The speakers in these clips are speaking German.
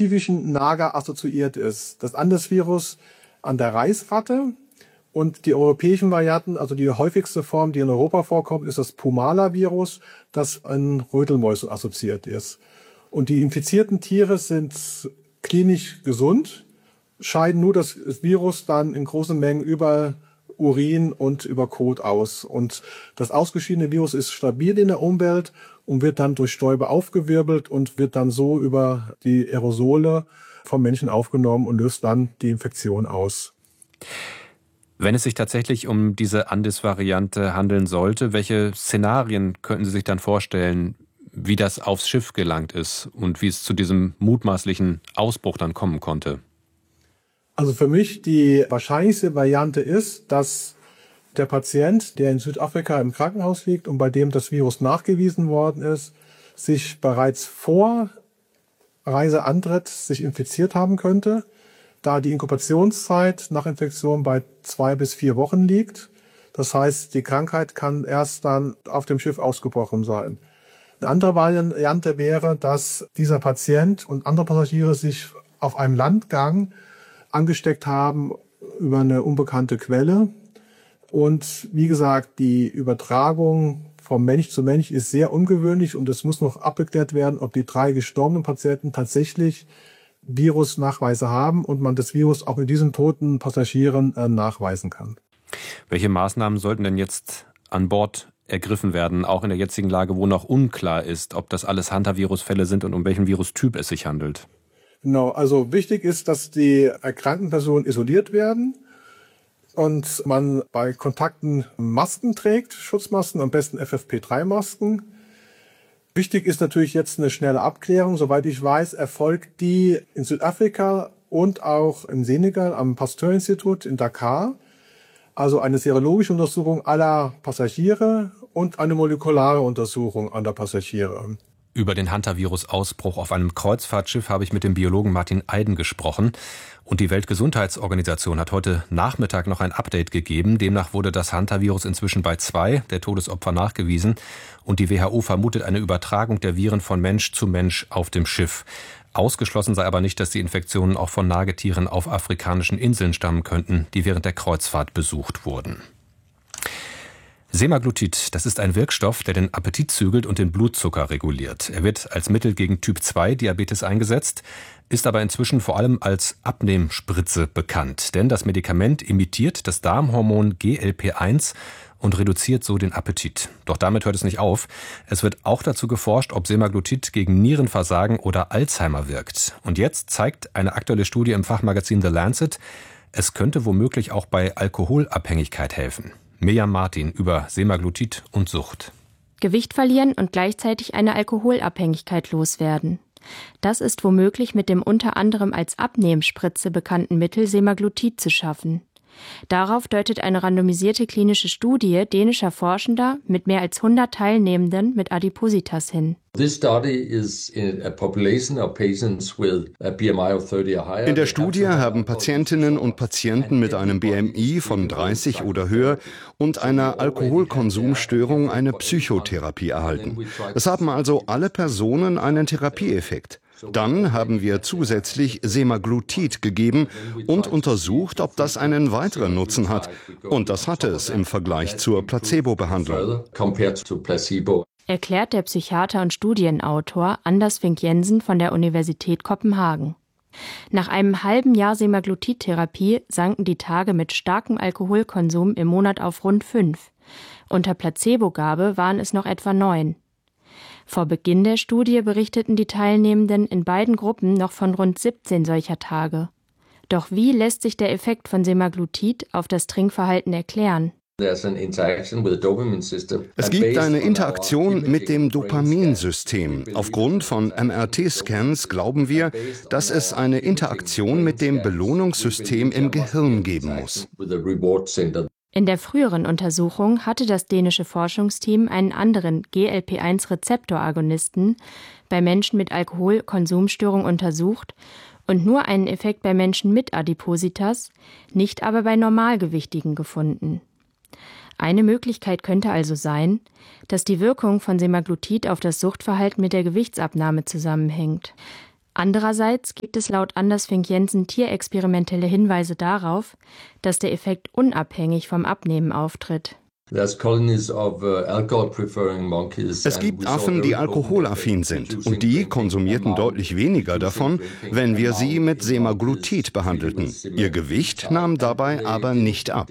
spezifischen Nager assoziiert ist. Das Andesvirus an der Reisratte und die europäischen Varianten, also die häufigste Form, die in Europa vorkommt, ist das Pumala-Virus, das an Rötelmäusen assoziiert ist. Und die infizierten Tiere sind klinisch gesund, scheiden nur das Virus dann in großen Mengen über Urin und über Kot aus. Und das ausgeschiedene Virus ist stabil in der Umwelt und wird dann durch Stäube aufgewirbelt und wird dann so über die Aerosole vom Menschen aufgenommen und löst dann die Infektion aus. Wenn es sich tatsächlich um diese Andes-Variante handeln sollte, welche Szenarien könnten Sie sich dann vorstellen, wie das aufs Schiff gelangt ist und wie es zu diesem mutmaßlichen Ausbruch dann kommen konnte? Also für mich die wahrscheinlichste Variante ist, dass der Patient, der in Südafrika im Krankenhaus liegt und bei dem das Virus nachgewiesen worden ist, sich bereits vor Reiseantritt sich infiziert haben könnte, da die Inkubationszeit nach Infektion bei 2 bis 4 Wochen liegt. Das heißt, die Krankheit kann erst dann auf dem Schiff ausgebrochen sein. Eine andere Variante wäre, dass dieser Patient und andere Passagiere sich auf einem Landgang angesteckt haben über eine unbekannte Quelle. Und wie gesagt, die Übertragung vom Mensch zu Mensch ist sehr ungewöhnlich und es muss noch abgeklärt werden, ob die 3 gestorbenen Patienten tatsächlich Virusnachweise haben und man das Virus auch in diesen toten Passagieren nachweisen kann. Welche Maßnahmen sollten denn jetzt an Bord ergriffen werden, auch in der jetzigen Lage, wo noch unklar ist, ob das alles Hantavirus-Fälle sind und um welchen Virustyp es sich handelt? Genau, also wichtig ist, dass die erkrankten Personen isoliert werden und man bei Kontakten Masken trägt, Schutzmasken, am besten FFP3-Masken. Wichtig ist natürlich jetzt eine schnelle Abklärung. Soweit ich weiß, erfolgt die in Südafrika und auch im Senegal am Pasteur-Institut in Dakar. Also eine serologische Untersuchung aller Passagiere und eine molekulare Untersuchung aller Passagiere. Über den Hantavirus-Ausbruch auf einem Kreuzfahrtschiff habe ich mit dem Biologen Martin Eiden gesprochen. Und die Weltgesundheitsorganisation hat heute Nachmittag noch ein Update gegeben. Demnach wurde das Hantavirus inzwischen bei 2 der Todesopfer nachgewiesen. Und die WHO vermutet eine Übertragung der Viren von Mensch zu Mensch auf dem Schiff. Ausgeschlossen sei aber nicht, dass die Infektionen auch von Nagetieren auf afrikanischen Inseln stammen könnten, die während der Kreuzfahrt besucht wurden. Semaglutid, das ist ein Wirkstoff, der den Appetit zügelt und den Blutzucker reguliert. Er wird als Mittel gegen Typ-2-Diabetes eingesetzt, ist aber inzwischen vor allem als Abnehmspritze bekannt. Denn das Medikament imitiert das Darmhormon GLP-1 und reduziert so den Appetit. Doch damit hört es nicht auf. Es wird auch dazu geforscht, ob Semaglutid gegen Nierenversagen oder Alzheimer wirkt. Und jetzt zeigt eine aktuelle Studie im Fachmagazin The Lancet, es könnte womöglich auch bei Alkoholabhängigkeit helfen. Mirjam Martin über Semaglutid und Sucht. Gewicht verlieren und gleichzeitig eine Alkoholabhängigkeit loswerden. Das ist womöglich mit dem unter anderem als Abnehmspritze bekannten Mittel Semaglutid zu schaffen. Darauf deutet eine randomisierte klinische Studie dänischer Forschender mit mehr als 100 Teilnehmenden mit Adipositas hin. In der Studie haben Patientinnen und Patienten mit einem BMI von 30 oder höher und einer Alkoholkonsumstörung eine Psychotherapie erhalten. Es haben also alle Personen einen Therapieeffekt. Dann haben wir zusätzlich Semaglutid gegeben und untersucht, ob das einen weiteren Nutzen hat. Und das hatte es im Vergleich zur Placebo-Behandlung. Erklärt der Psychiater und Studienautor Anders Fink Jensen von der Universität Kopenhagen. Nach einem halben Jahr Semaglutid-Therapie sanken die Tage mit starkem Alkoholkonsum im Monat auf rund 5. Unter Placebogabe waren es noch etwa 9. Vor Beginn der Studie berichteten die Teilnehmenden in beiden Gruppen noch von rund 17 solcher Tage. Doch wie lässt sich der Effekt von Semaglutid auf das Trinkverhalten erklären? Es gibt eine Interaktion mit dem Dopaminsystem. Aufgrund von MRT-Scans glauben wir, dass es eine Interaktion mit dem Belohnungssystem im Gehirn geben muss. In der früheren Untersuchung hatte das dänische Forschungsteam einen anderen GLP-1-Rezeptoragonisten bei Menschen mit Alkoholkonsumstörung untersucht und nur einen Effekt bei Menschen mit Adipositas, nicht aber bei Normalgewichtigen gefunden. Eine Möglichkeit könnte also sein, dass die Wirkung von Semaglutid auf das Suchtverhalten mit der Gewichtsabnahme zusammenhängt. Andererseits gibt es laut Anders Fink-Jensen tierexperimentelle Hinweise darauf, dass der Effekt unabhängig vom Abnehmen auftritt. Es gibt Affen, die alkoholaffin sind, und die konsumierten deutlich weniger davon, wenn wir sie mit Semaglutid behandelten. Ihr Gewicht nahm dabei aber nicht ab.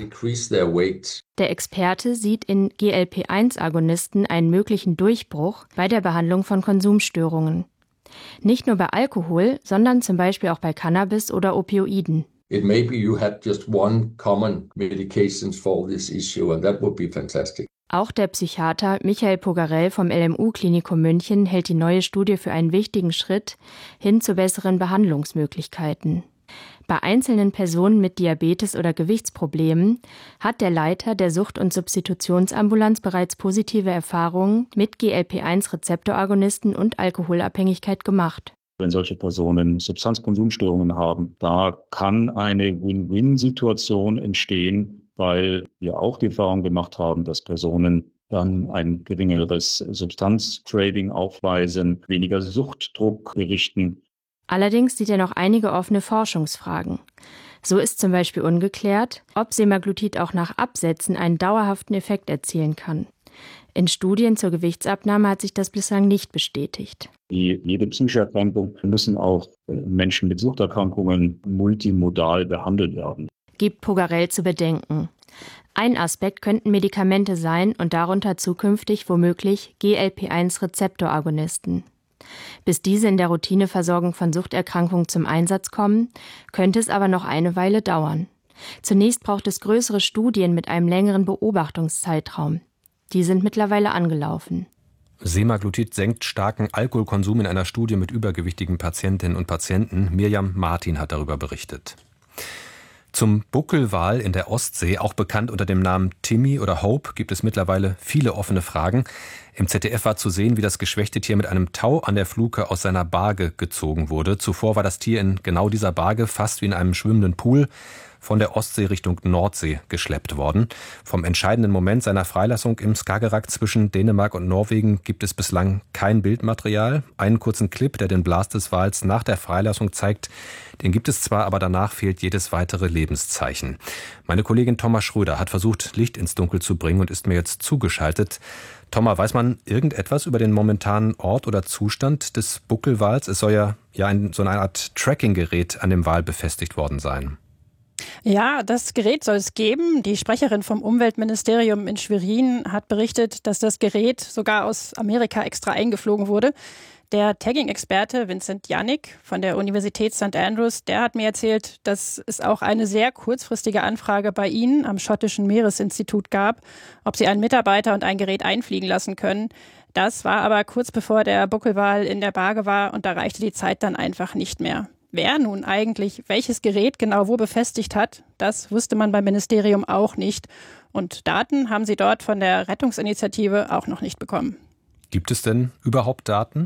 Der Experte sieht in GLP-1-Agonisten einen möglichen Durchbruch bei der Behandlung von Konsumstörungen. Nicht nur bei Alkohol, sondern zum Beispiel auch bei Cannabis oder Opioiden. It may be you had just one common medications for this issue and that would be fantastic. Auch der Psychiater Michael Pogarell vom LMU-Klinikum München hält die neue Studie für einen wichtigen Schritt hin zu besseren Behandlungsmöglichkeiten. Bei einzelnen Personen mit Diabetes oder Gewichtsproblemen hat der Leiter der Sucht- und Substitutionsambulanz bereits positive Erfahrungen mit GLP-1-Rezeptoragonisten und Alkoholabhängigkeit gemacht. Wenn solche Personen Substanzkonsumstörungen haben, da kann eine Win-Win-Situation entstehen, weil wir auch die Erfahrung gemacht haben, dass Personen dann ein geringeres Substanztrading aufweisen, weniger Suchtdruck berichten. Allerdings sieht er noch einige offene Forschungsfragen. So ist zum Beispiel ungeklärt, ob Semaglutid auch nach Absetzen einen dauerhaften Effekt erzielen kann. In Studien zur Gewichtsabnahme hat sich das bislang nicht bestätigt. Wie jede psychische Erkrankung müssen auch Menschen mit Suchterkrankungen multimodal behandelt werden. Gibt Pogarell zu bedenken. Ein Aspekt könnten Medikamente sein und darunter zukünftig womöglich GLP-1-Rezeptoragonisten. Bis diese in der Routineversorgung von Suchterkrankungen zum Einsatz kommen, könnte es aber noch eine Weile dauern. Zunächst braucht es größere Studien mit einem längeren Beobachtungszeitraum. Die sind mittlerweile angelaufen. Semaglutid senkt starken Alkoholkonsum in einer Studie mit übergewichtigen Patientinnen und Patienten. Mirjam Martin hat darüber berichtet. Zum Buckelwal in der Ostsee, auch bekannt unter dem Namen Timmy oder Hope, gibt es mittlerweile viele offene Fragen. Im ZDF war zu sehen, wie das geschwächte Tier mit einem Tau an der Fluke aus seiner Barge gezogen wurde. Zuvor war das Tier in genau dieser Barge, fast wie in einem schwimmenden Pool, von der Ostsee Richtung Nordsee geschleppt worden. Vom entscheidenden Moment seiner Freilassung im Skagerrak zwischen Dänemark und Norwegen gibt es bislang kein Bildmaterial. Einen kurzen Clip, der den Blas des Wals nach der Freilassung zeigt, den gibt es zwar, aber danach fehlt jedes weitere Lebenszeichen. Meine Kollegin Thomas Schröder hat versucht, Licht ins Dunkel zu bringen und ist mir jetzt zugeschaltet. Thomas, weiß man irgendetwas über den momentanen Ort oder Zustand des Buckelwals? Es soll ja so eine Art Tracking-Gerät an dem Wal befestigt worden sein. Ja, das Gerät soll es geben. Die Sprecherin vom Umweltministerium in Schwerin hat berichtet, dass das Gerät sogar aus Amerika extra eingeflogen wurde. Der Tagging-Experte Vincent Jannik von der Universität St. Andrews, der hat mir erzählt, dass es auch eine sehr kurzfristige Anfrage bei Ihnen am schottischen Meeresinstitut gab, ob Sie einen Mitarbeiter und ein Gerät einfliegen lassen können. Das war aber kurz bevor der Buckelwal in der Barge war und da reichte die Zeit dann einfach nicht mehr. Wer nun eigentlich welches Gerät genau wo befestigt hat, das wusste man beim Ministerium auch nicht. Und Daten haben sie dort von der Rettungsinitiative auch noch nicht bekommen. Gibt es denn überhaupt Daten?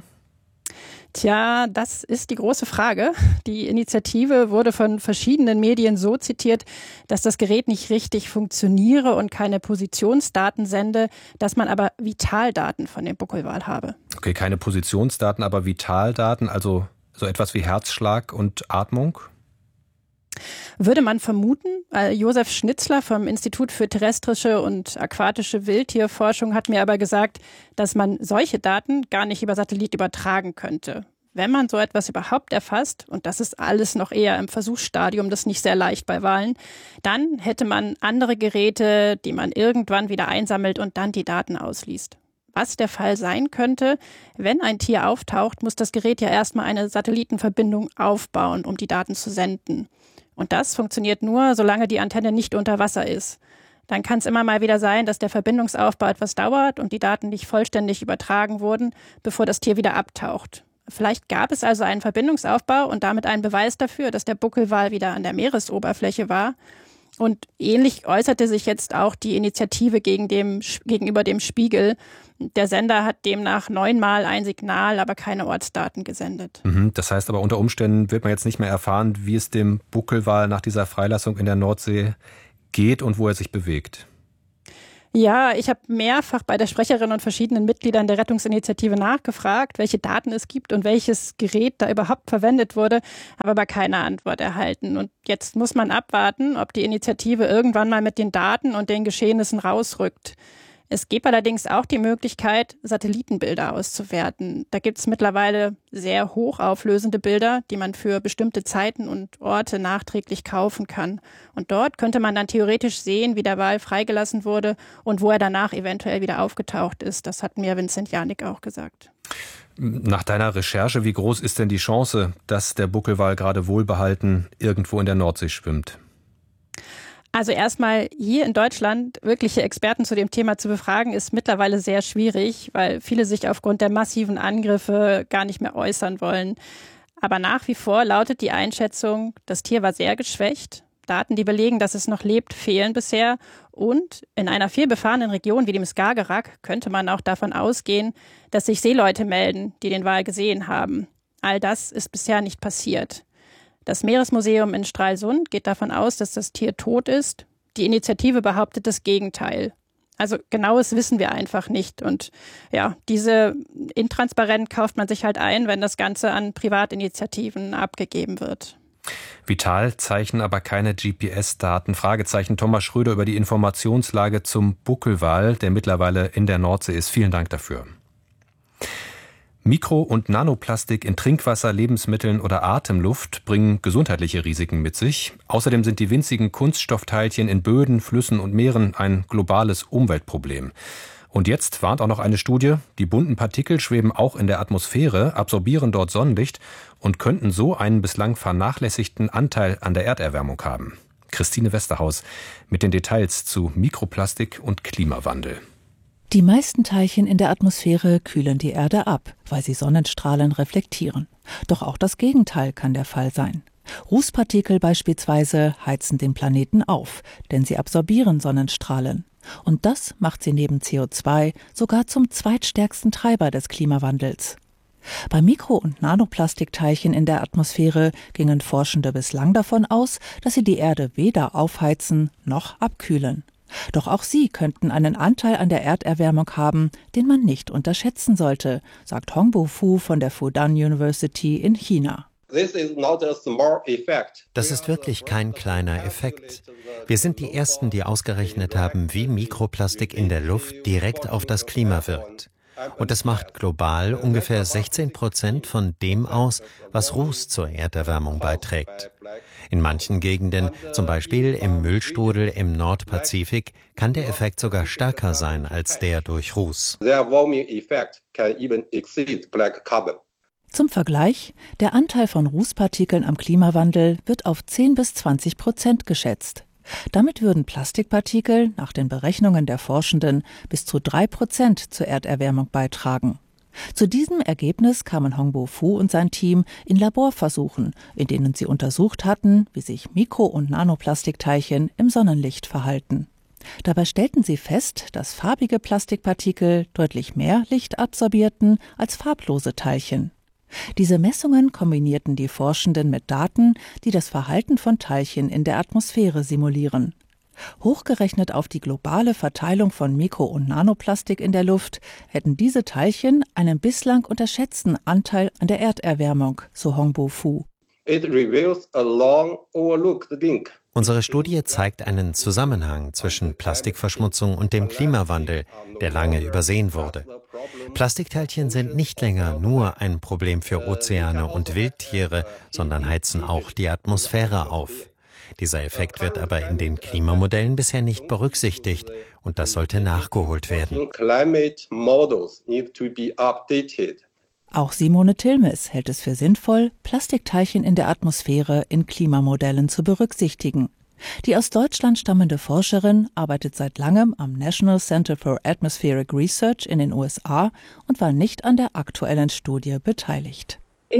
Tja, das ist die große Frage. Die Initiative wurde von verschiedenen Medien so zitiert, dass das Gerät nicht richtig funktioniere und keine Positionsdaten sende, dass man aber Vitaldaten von dem Buckelwal habe. Okay, keine Positionsdaten, aber Vitaldaten, also so etwas wie Herzschlag und Atmung? Würde man vermuten. Josef Schnitzler vom Institut für terrestrische und aquatische Wildtierforschung hat mir aber gesagt, dass man solche Daten gar nicht über Satellit übertragen könnte. Wenn man so etwas überhaupt erfasst, und das ist alles noch eher im Versuchsstadium, das ist nicht sehr leicht bei Walen, dann hätte man andere Geräte, die man irgendwann wieder einsammelt und dann die Daten ausliest. Was der Fall sein könnte, wenn ein Tier auftaucht, muss das Gerät ja erstmal eine Satellitenverbindung aufbauen, um die Daten zu senden. Und das funktioniert nur, solange die Antenne nicht unter Wasser ist. Dann kann es immer mal wieder sein, dass der Verbindungsaufbau etwas dauert und die Daten nicht vollständig übertragen wurden, bevor das Tier wieder abtaucht. Vielleicht gab es also einen Verbindungsaufbau und damit einen Beweis dafür, dass der Buckelwal wieder an der Meeresoberfläche war. Und ähnlich äußerte sich jetzt auch die Initiative gegenüber dem Spiegel. Der Sender hat demnach 9-mal ein Signal, aber keine Ortsdaten gesendet. Das heißt aber, unter Umständen wird man jetzt nicht mehr erfahren, wie es dem Buckelwal nach dieser Freilassung in der Nordsee geht und wo er sich bewegt. Ja, ich habe mehrfach bei der Sprecherin und verschiedenen Mitgliedern der Rettungsinitiative nachgefragt, welche Daten es gibt und welches Gerät da überhaupt verwendet wurde, habe aber keine Antwort erhalten. Und jetzt muss man abwarten, ob die Initiative irgendwann mal mit den Daten und den Geschehnissen rausrückt. Es gibt allerdings auch die Möglichkeit, Satellitenbilder auszuwerten. Da gibt es mittlerweile sehr hochauflösende Bilder, die man für bestimmte Zeiten und Orte nachträglich kaufen kann. Und dort könnte man dann theoretisch sehen, wie der Wal freigelassen wurde und wo er danach eventuell wieder aufgetaucht ist. Das hat mir Vincent Janik auch gesagt. Nach deiner Recherche, wie groß ist denn die Chance, dass der Buckelwal gerade wohlbehalten irgendwo in der Nordsee schwimmt? Also erstmal hier in Deutschland wirkliche Experten zu dem Thema zu befragen, ist mittlerweile sehr schwierig, weil viele sich aufgrund der massiven Angriffe gar nicht mehr äußern wollen. Aber nach wie vor lautet die Einschätzung, das Tier war sehr geschwächt. Daten, die belegen, dass es noch lebt, fehlen bisher. Und in einer vielbefahrenen Region wie dem Skagerrak könnte man auch davon ausgehen, dass sich Seeleute melden, die den Wal gesehen haben. All das ist bisher nicht passiert. Das Meeresmuseum in Stralsund geht davon aus, dass das Tier tot ist. Die Initiative behauptet das Gegenteil. Also genaues wissen wir einfach nicht. Und ja, diese intransparent kauft man sich halt ein, wenn das Ganze an Privatinitiativen abgegeben wird. Vital zeichnen aber keine GPS-Daten. Fragezeichen Thomas Schröder über die Informationslage zum Buckelwal, der mittlerweile in der Nordsee ist. Vielen Dank dafür. Mikro- und Nanoplastik in Trinkwasser, Lebensmitteln oder Atemluft bringen gesundheitliche Risiken mit sich. Außerdem sind die winzigen Kunststoffteilchen in Böden, Flüssen und Meeren ein globales Umweltproblem. Und jetzt warnt auch noch eine Studie, die bunten Partikel schweben auch in der Atmosphäre, absorbieren dort Sonnenlicht und könnten so einen bislang vernachlässigten Anteil an der Erderwärmung haben. Christine Westerhaus mit den Details zu Mikroplastik und Klimawandel. Die meisten Teilchen in der Atmosphäre kühlen die Erde ab, weil sie Sonnenstrahlen reflektieren. Doch auch das Gegenteil kann der Fall sein. Rußpartikel beispielsweise heizen den Planeten auf, denn sie absorbieren Sonnenstrahlen. Und das macht sie neben CO2 sogar zum zweitstärksten Treiber des Klimawandels. Bei Mikro- und Nanoplastikteilchen in der Atmosphäre gingen Forschende bislang davon aus, dass sie die Erde weder aufheizen noch abkühlen. Doch auch sie könnten einen Anteil an der Erderwärmung haben, den man nicht unterschätzen sollte, sagt Hongbo Fu von der Fudan University in China. Das ist wirklich kein kleiner Effekt. Wir sind die Ersten, die ausgerechnet haben, wie Mikroplastik in der Luft direkt auf das Klima wirkt. Und es macht global ungefähr 16% von dem aus, was Ruß zur Erderwärmung beiträgt. In manchen Gegenden, zum Beispiel im Müllstrudel im Nordpazifik, kann der Effekt sogar stärker sein als der durch Ruß. Zum Vergleich, der Anteil von Rußpartikeln am Klimawandel wird auf 10-20% geschätzt. Damit würden Plastikpartikel nach den Berechnungen der Forschenden bis zu 3% zur Erderwärmung beitragen. Zu diesem Ergebnis kamen Hongbo Fu und sein Team in Laborversuchen, in denen sie untersucht hatten, wie sich Mikro- und Nanoplastikteilchen im Sonnenlicht verhalten. Dabei stellten sie fest, dass farbige Plastikpartikel deutlich mehr Licht absorbierten als farblose Teilchen. Diese Messungen kombinierten die Forschenden mit Daten, die das Verhalten von Teilchen in der Atmosphäre simulieren. Hochgerechnet auf die globale Verteilung von Mikro- und Nanoplastik in der Luft hätten diese Teilchen einen bislang unterschätzten Anteil an der Erderwärmung, so Hongbo Fu. Unsere Studie zeigt einen Zusammenhang zwischen Plastikverschmutzung und dem Klimawandel, der lange übersehen wurde. Plastikteilchen sind nicht länger nur ein Problem für Ozeane und Wildtiere, sondern heizen auch die Atmosphäre auf. Dieser Effekt wird aber in den Klimamodellen bisher nicht berücksichtigt und das sollte nachgeholt werden. Auch Simone Tilmes hält es für sinnvoll, Plastikteilchen in der Atmosphäre in Klimamodellen zu berücksichtigen. Die aus Deutschland stammende Forscherin arbeitet seit langem am National Center for Atmospheric Research in den USA und war nicht an der aktuellen Studie beteiligt.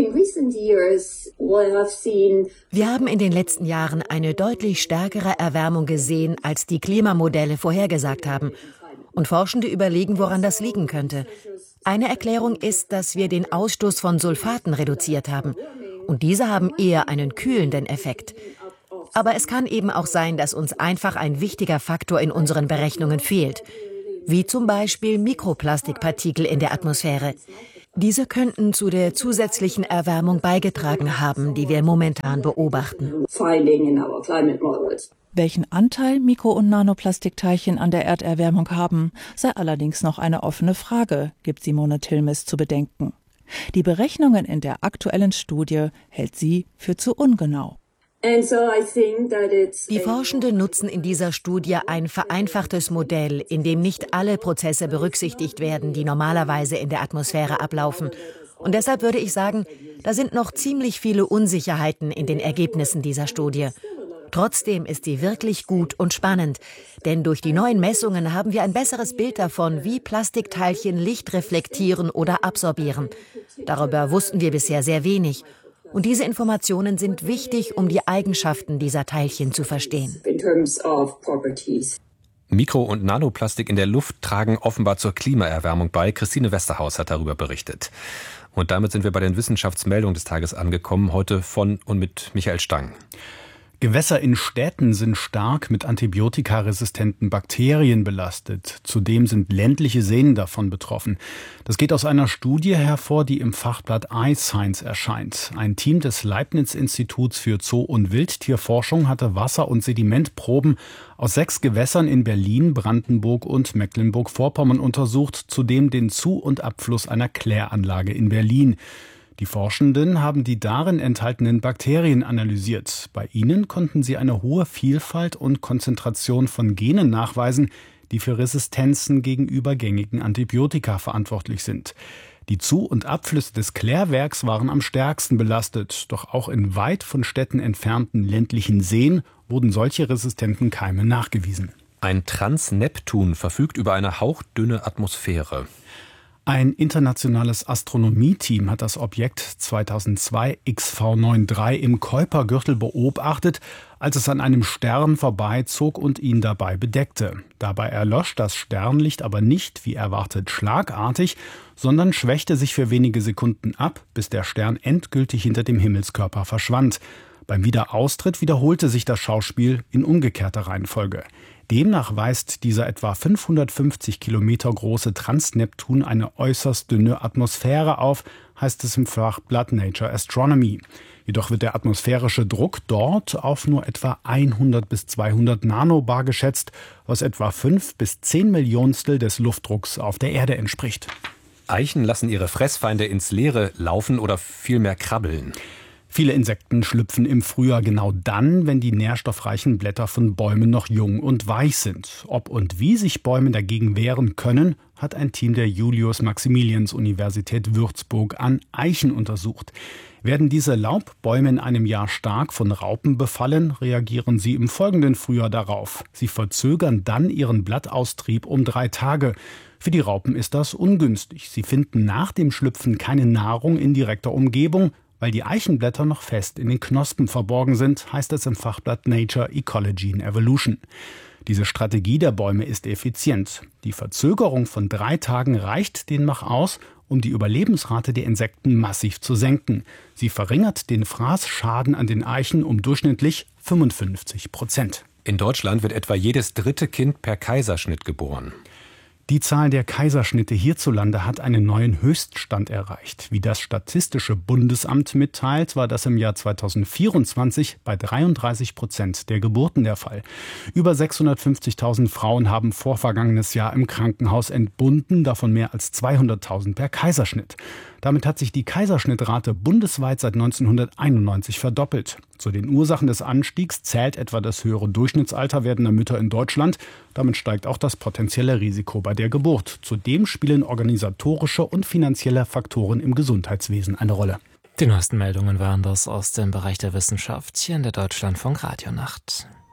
Wir haben in den letzten Jahren eine deutlich stärkere Erwärmung gesehen, als die Klimamodelle vorhergesagt haben. Und Forschende überlegen, woran das liegen könnte. Eine Erklärung ist, dass wir den Ausstoß von Sulfaten reduziert haben. Und diese haben eher einen kühlenden Effekt. Aber es kann eben auch sein, dass uns einfach ein wichtiger Faktor in unseren Berechnungen fehlt, wie zum Beispiel Mikroplastikpartikel in der Atmosphäre. Diese könnten zu der zusätzlichen Erwärmung beigetragen haben, die wir momentan beobachten. Welchen Anteil Mikro- und Nanoplastikteilchen an der Erderwärmung haben, sei allerdings noch eine offene Frage, gibt Simone Tilmes zu bedenken. Die Berechnungen in der aktuellen Studie hält sie für zu ungenau. Die Forschenden nutzen in dieser Studie ein vereinfachtes Modell, in dem nicht alle Prozesse berücksichtigt werden, die normalerweise in der Atmosphäre ablaufen. Und deshalb würde ich sagen, da sind noch ziemlich viele Unsicherheiten in den Ergebnissen dieser Studie. Trotzdem ist sie wirklich gut und spannend, denn durch die neuen Messungen haben wir ein besseres Bild davon, wie Plastikteilchen Licht reflektieren oder absorbieren. Darüber wussten wir bisher sehr wenig. Und diese Informationen sind wichtig, um die Eigenschaften dieser Teilchen zu verstehen. Mikro- und Nanoplastik in der Luft tragen offenbar zur Klimaerwärmung bei. Christine Westerhaus hat darüber berichtet. Und damit sind wir bei den Wissenschaftsmeldungen des Tages angekommen, heute von und mit Michael Stang. Gewässer in Städten sind stark mit antibiotikaresistenten Bakterien belastet. Zudem sind ländliche Seen davon betroffen. Das geht aus einer Studie hervor, die im Fachblatt iScience erscheint. Ein Team des Leibniz-Instituts für Zoo- und Wildtierforschung hatte Wasser- und Sedimentproben aus 6 Gewässern in Berlin, Brandenburg und Mecklenburg-Vorpommern untersucht, zudem den Zu- und Abfluss einer Kläranlage in Berlin. Die Forschenden haben die darin enthaltenen Bakterien analysiert. Bei ihnen konnten sie eine hohe Vielfalt und Konzentration von Genen nachweisen, die für Resistenzen gegenüber gängigen Antibiotika verantwortlich sind. Die Zu- und Abflüsse des Klärwerks waren am stärksten belastet, doch auch in weit von Städten entfernten ländlichen Seen wurden solche resistenten Keime nachgewiesen. Ein Transneptun verfügt über eine hauchdünne Atmosphäre. Ein internationales Astronomieteam hat das Objekt 2002 XV93 im Kuipergürtel beobachtet, als es an einem Stern vorbeizog und ihn dabei bedeckte. Dabei erlosch das Sternlicht aber nicht, wie erwartet, schlagartig, sondern schwächte sich für wenige Sekunden ab, bis der Stern endgültig hinter dem Himmelskörper verschwand. Beim Wiederaustritt wiederholte sich das Schauspiel in umgekehrter Reihenfolge. Demnach weist dieser etwa 550 Kilometer große Transneptun eine äußerst dünne Atmosphäre auf, heißt es im Fachblatt Nature Astronomy. Jedoch wird der atmosphärische Druck dort auf nur etwa 100 bis 200 Nanobar geschätzt, was etwa 5 bis 10 Millionstel des Luftdrucks auf der Erde entspricht. Eichen lassen ihre Fressfeinde ins Leere laufen oder vielmehr krabbeln. Viele Insekten schlüpfen im Frühjahr genau dann, wenn die nährstoffreichen Blätter von Bäumen noch jung und weich sind. Ob und wie sich Bäume dagegen wehren können, hat ein Team der Julius-Maximilians-Universität Würzburg an Eichen untersucht. Werden diese Laubbäume in einem Jahr stark von Raupen befallen, reagieren sie im folgenden Frühjahr darauf. Sie verzögern dann ihren Blattaustrieb um 3 Tage. Für die Raupen ist das ungünstig. Sie finden nach dem Schlüpfen keine Nahrung in direkter Umgebung. Weil die Eichenblätter noch fest in den Knospen verborgen sind, heißt es im Fachblatt Nature Ecology and Evolution. Diese Strategie der Bäume ist effizient. Die Verzögerung von 3 Tagen reicht demnach aus, um die Überlebensrate der Insekten massiv zu senken. Sie verringert den Fraßschaden an den Eichen um durchschnittlich 55%. In Deutschland wird etwa jedes 3. Kind per Kaiserschnitt geboren. Die Zahl der Kaiserschnitte hierzulande hat einen neuen Höchststand erreicht. Wie das Statistische Bundesamt mitteilt, war das im Jahr 2024 bei 33% der Geburten der Fall. Über 650.000 Frauen haben vorvergangenes Jahr im Krankenhaus entbunden, davon mehr als 200.000 per Kaiserschnitt. Damit hat sich die Kaiserschnittrate bundesweit seit 1991 verdoppelt. Zu den Ursachen des Anstiegs zählt etwa das höhere Durchschnittsalter werdender Mütter in Deutschland. Damit steigt auch das potenzielle Risiko bei der Geburt. Zudem spielen organisatorische und finanzielle Faktoren im Gesundheitswesen eine Rolle. Die neuesten Meldungen waren das aus dem Bereich der Wissenschaft hier in der Deutschlandfunk Radionacht.